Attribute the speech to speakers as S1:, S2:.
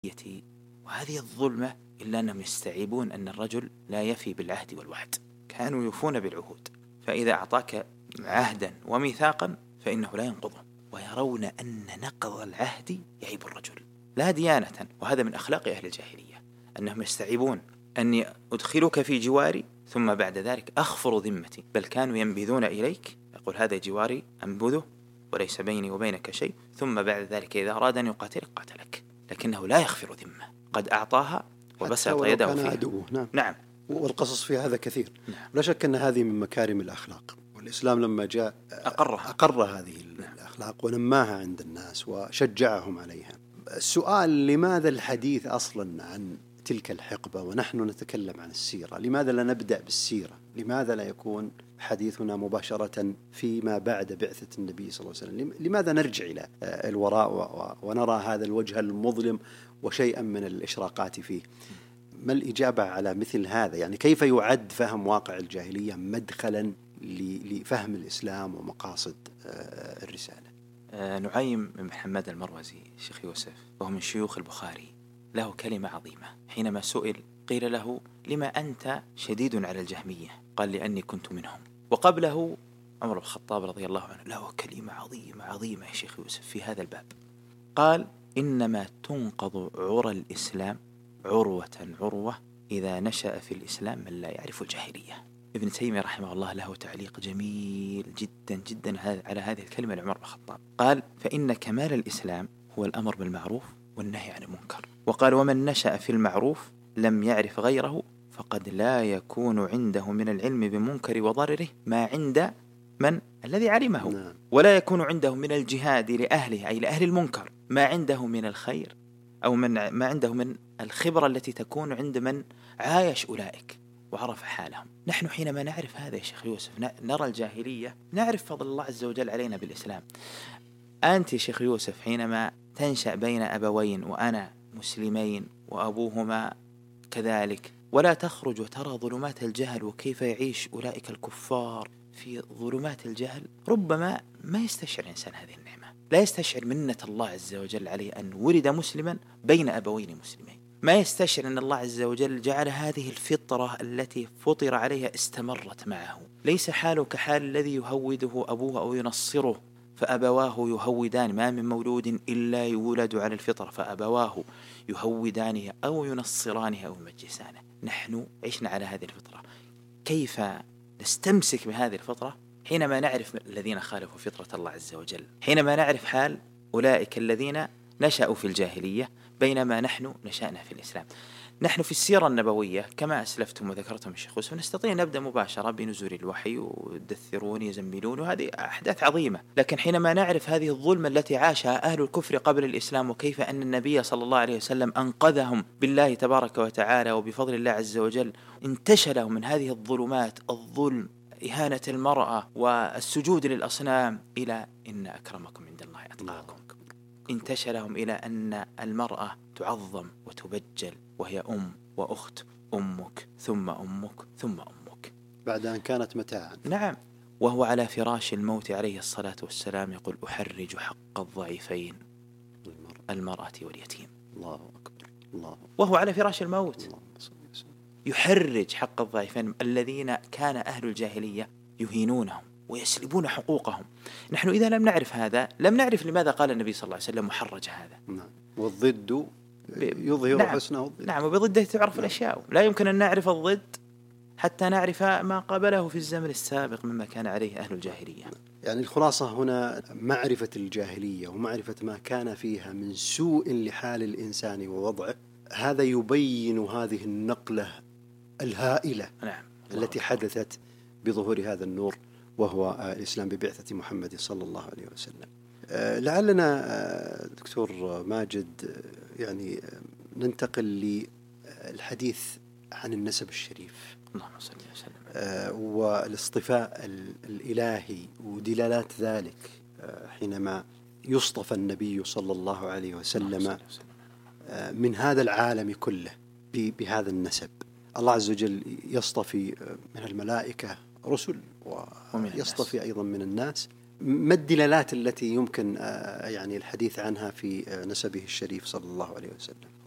S1: وهذه الظلمة إلا أنهم يستعيبون أن الرجل لا يفي بالعهد والوعد. كانوا يوفون بالعهود، فإذا أعطاك عهدا وميثاقا فإنه لا ينقضه، ويرون أن نقض العهد يعيب الرجل لا ديانة. وهذا من أخلاق أهل الجاهلية، أنهم يستعيبون أني أدخلك في جواري ثم بعد ذلك أخفر ذمتي، بل كانوا ينبذون إليك، يقول هذا جواري أنبذه وليس بيني وبينك شيء، ثم بعد ذلك إذا أراد أن يقاتلك قاتلك، لكنه لا يخفر ذمة، قد أعطاها وبسط يده فيها.
S2: نعم.
S1: نعم.
S2: والقصص في هذا كثير.
S1: نعم.
S2: لا شك أن هذه من مكارم الأخلاق، والإسلام لما جاء أقر هذه الأخلاق ونماها عند الناس وشجعهم عليها. السؤال: لماذا الحديث أصلا عن تلك الحقبة ونحن نتكلم عن السيرة؟ لماذا لا نبدأ بالسيرة؟ لماذا لا يكون حديثنا مباشرة فيما بعد بعثة النبي صلى الله عليه وسلم؟ لماذا نرجع إلى الوراء ونرى هذا الوجه المظلم وشيئا من الإشراقات فيه؟ ما الإجابة على مثل هذا؟ يعني كيف يعد فهم واقع الجاهلية مدخلا لفهم الإسلام ومقاصد الرسالة؟
S1: نعيم بن محمد المروزي شيخ يوسف، وهو من شيوخ البخاري، له كلمة عظيمة حينما سئل قيل له: لما أنت شديد على الجهمية؟ قال: لأني كنت منهم. وقبله عمر بن الخطاب رضي الله عنه له كلمة عظيمة يا شيخ يوسف في هذا الباب، قال: إنما تنقض عرى الإسلام عروة إذا نشأ في الإسلام من لا يعرف الجاهلية. ابن تيمية رحمه الله له تعليق جميل جدا جدا على هذه الكلمة لعمر بن الخطاب، قال: فإن كمال الإسلام هو الأمر بالمعروف والنهي عن المنكر. وقال: ومن نشأ في المعروف لم يعرف غيره فقد لا يكون عنده من العلم بمنكر وضرره ما عند من الذي علمه، ولا يكون عنده من الجهاد لأهله أي لأهل المنكر ما عنده من الخير أو ما عنده من الخبرة التي تكون عند من عايش أولئك وعرف حالهم. نحن حينما نعرف هذا يا شيخ يوسف نرى الجاهلية، نعرف فضل الله عز وجل علينا بالإسلام. أنت يا شيخ يوسف حينما تنشأ بين أبوين وأنا مسلمين وأبوهما كذلك، ولا تخرج وترى ظلمات الجهل وكيف يعيش أولئك الكفار في ظلمات الجهل، ربما ما يستشعر إنسان هذه النعمة، لا يستشعر منة الله عز وجل عليه أن ولد مسلما بين أبوين مسلمين، ما يستشعر أن الله عز وجل جعل هذه الفطرة التي فطر عليها استمرت معه. ليس حاله كحال الذي يهوده أبوه أو ينصره فأبواه يهودان، ما من مولود إلا يولد على الفطرة فأبواه يهودانه أو ينصرانه أو يمجسانه. نحن عشنا على هذه الفطرة، كيف نستمسك بهذه الفطرة حينما نعرف الذين خالفوا فطرة الله عز وجل، حينما نعرف حال أولئك الذين نشأوا في الجاهلية بينما نحن نشأنا في الإسلام. نحن في السيرة النبوية كما أسلفتم وذكرتم الشيخ يوسف نستطيع نبدأ مباشرة بنزول الوحي ودثرون يزملون، وهذه أحداث عظيمة، لكن حينما نعرف هذه الظلمة التي عاشها أهل الكفر قبل الإسلام وكيف أن النبي صلى الله عليه وسلم أنقذهم بالله تبارك وتعالى وبفضل الله عز وجل، انتشلهم من هذه الظلمات، الظلم، إهانة المرأة والسجود للأصنام، إلى إن أكرمكم عند الله أتقاكم، انتشلهم إلى أن المرأة تعظم وتبجل وهي أم وأخت، أمك ثم أمك ثم أمك،
S2: بعد أن كانت متاعا.
S1: نعم. وهو على فراش الموت عليه الصلاة والسلام يقول: أحرج حق الضعيفين المرأة واليتيم.
S2: الله أكبر. الله.
S1: وهو على فراش الموت يحرج حق الضعيفين الذين كان أهل الجاهلية يهينونهم ويسلبون حقوقهم. نحن إذا لم نعرف هذا لم نعرف لماذا قال النبي صلى الله عليه وسلم محرج هذا.
S2: نعم. والضد يظهر حسنه الضد.
S1: نعم. وبضده تعرف الأشياء، لا يمكن أن نعرف الضد حتى نعرف ما قابله في الزمن السابق مما كان عليه أهل الجاهلية.
S2: يعني الخلاصة هنا معرفة الجاهلية ومعرفة ما كان فيها من سوء لحال الإنسان ووضعه، هذا يبين هذه النقلة الهائلة.
S1: نعم.
S2: التي حدثت بظهور هذا النور وهو الإسلام ببعثة محمد صلى الله عليه وسلم. لعلنا دكتور ماجد يعني ننتقل للحديث عن النسب الشريف،
S1: اللهم صل وسلم،
S2: والاصطفاء الإلهي ودلالات ذلك حينما يصطفى النبي صلى الله عليه وسلم من هذا العالم كله بهذا النسب. الله عز وجل يصطفي من الملائكة رسل ويصطفي أيضا من الناس. ما الدلالات التي يمكن يعني الحديث عنها في نسبه الشريف صلى الله عليه وسلم؟